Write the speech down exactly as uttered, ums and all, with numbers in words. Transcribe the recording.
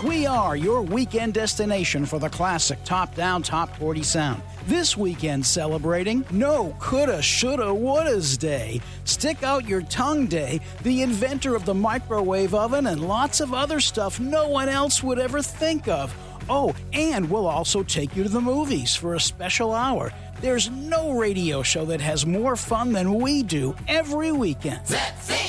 We are your weekend destination for the classic top-down, top forty sound. This weekend celebrating No Coulda, Shoulda, Woulda's Day, Stick Out Your Tongue Day, the inventor of the microwave oven, and lots of other stuff no one else would ever think of. Oh, and we'll also take you to the movies for a special hour. There's no radio show that has more fun than we do every weekend. Let's sing!